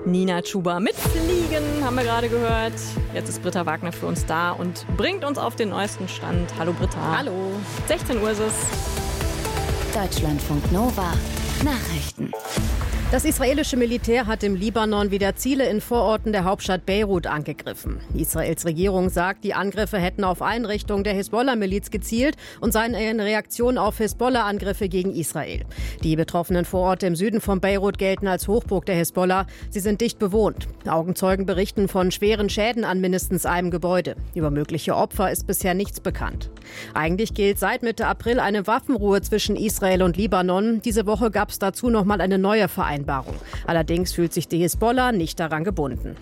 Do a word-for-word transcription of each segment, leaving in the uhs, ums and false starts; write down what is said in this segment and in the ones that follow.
Nina Chuba mit Fliegen haben wir gerade gehört. Jetzt ist Britta Wagner für uns da und bringt uns auf den neuesten Stand. Hallo Britta. Hallo. sechzehn Uhr ist es. Deutschlandfunk Nova Nachrichten. Das israelische Militär hat im Libanon wieder Ziele in Vororten der Hauptstadt Beirut angegriffen. Israels Regierung sagt, die Angriffe hätten auf Einrichtungen der Hisbollah-Miliz gezielt und seien eine Reaktion auf Hisbollah-Angriffe gegen Israel. Die betroffenen Vororte im Süden von Beirut gelten als Hochburg der Hisbollah. Sie sind dicht bewohnt. Augenzeugen berichten von schweren Schäden an mindestens einem Gebäude. Über mögliche Opfer ist bisher nichts bekannt. Eigentlich gilt seit Mitte April eine Waffenruhe zwischen Israel und Libanon. Diese Woche gab es dazu noch mal eine neue Vereinbarung. Allerdings fühlt sich die Hisbollah nicht daran gebunden.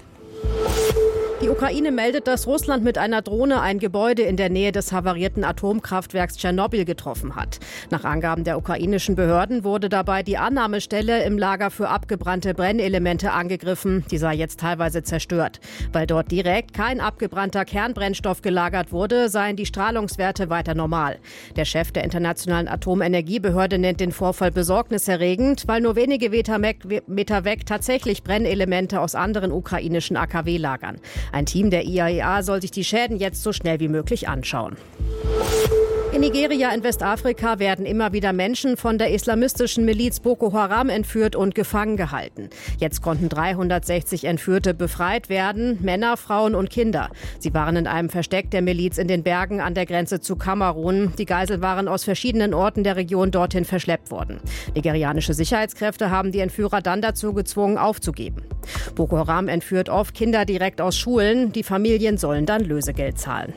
Die Ukraine meldet, dass Russland mit einer Drohne ein Gebäude in der Nähe des havarierten Atomkraftwerks Tschernobyl getroffen hat. Nach Angaben der ukrainischen Behörden wurde dabei die Annahmestelle im Lager für abgebrannte Brennelemente angegriffen. Die sei jetzt teilweise zerstört. Weil dort direkt kein abgebrannter Kernbrennstoff gelagert wurde, seien die Strahlungswerte weiter normal. Der Chef der Internationalen Atomenergiebehörde nennt den Vorfall besorgniserregend, weil nur wenige Meter weg tatsächlich Brennelemente aus anderen ukrainischen A K W lagern. Ein Team der I A E A soll sich die Schäden jetzt so schnell wie möglich anschauen. In Nigeria in Westafrika werden immer wieder Menschen von der islamistischen Miliz Boko Haram entführt und gefangen gehalten. Jetzt konnten dreihundertsechzig Entführte befreit werden, Männer, Frauen und Kinder. Sie waren in einem Versteck der Miliz in den Bergen an der Grenze zu Kamerun. Die Geiseln waren aus verschiedenen Orten der Region dorthin verschleppt worden. Nigerianische Sicherheitskräfte haben die Entführer dann dazu gezwungen, aufzugeben. Boko Haram entführt oft Kinder direkt aus Schulen. Die Familien sollen dann Lösegeld zahlen.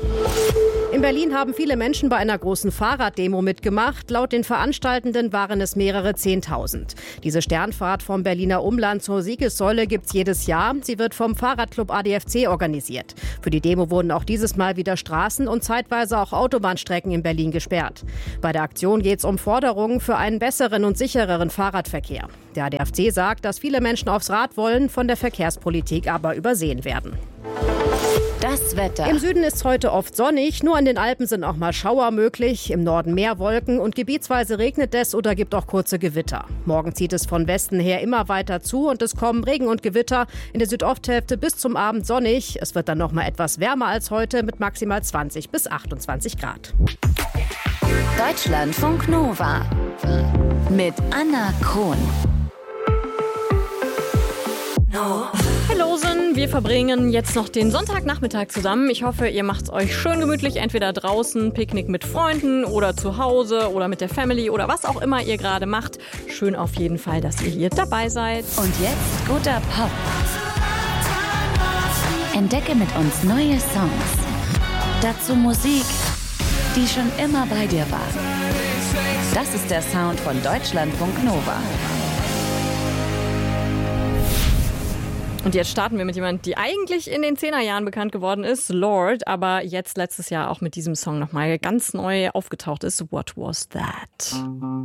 In Berlin haben viele Menschen bei einer großen Fahrraddemo mitgemacht. Laut den Veranstaltenden waren es mehrere Zehntausend. Diese Sternfahrt vom Berliner Umland zur Siegessäule gibt's jedes Jahr. Sie wird vom Fahrradclub A D F C organisiert. Für die Demo wurden auch dieses Mal wieder Straßen und zeitweise auch Autobahnstrecken in Berlin gesperrt. Bei der Aktion geht's um Forderungen für einen besseren und sichereren Fahrradverkehr. Der A D F C sagt, dass viele Menschen aufs Rad wollen, von der Verkehrspolitik aber übersehen werden. Das Wetter. Im Süden ist es heute oft sonnig, nur an den Alpen sind auch mal Schauer möglich, im Norden mehr Wolken und gebietsweise regnet es oder gibt auch kurze Gewitter. Morgen zieht es von Westen her immer weiter zu und es kommen Regen und Gewitter, in der Südosthälfte bis zum Abend sonnig. Es wird dann noch mal etwas wärmer als heute mit maximal zwanzig bis achtundzwanzig Grad. Deutschlandfunk Nova mit Anna Krohn. No. Hallosen, wir verbringen jetzt noch den Sonntagnachmittag zusammen. Ich hoffe, ihr macht es euch schön gemütlich, entweder draußen, Picknick mit Freunden oder zu Hause oder mit der Family oder was auch immer ihr gerade macht. Schön auf jeden Fall, dass ihr hier dabei seid. Und jetzt guter Pop. Entdecke mit uns neue Songs. Dazu Musik, die schon immer bei dir war. Das ist der Sound von Deutschlandfunk Nova. Und jetzt starten wir mit jemandem, die eigentlich in den Zehnerjahren bekannt geworden ist, Lorde, aber jetzt letztes Jahr auch mit diesem Song nochmal ganz neu aufgetaucht ist. What Was That?